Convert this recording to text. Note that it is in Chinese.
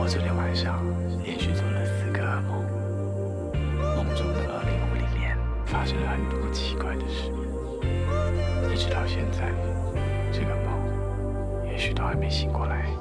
昨天晚上连续做了4个噩梦，梦中的2050年发生了很多奇怪的事，一直到现在，这个梦也许都还没醒过来。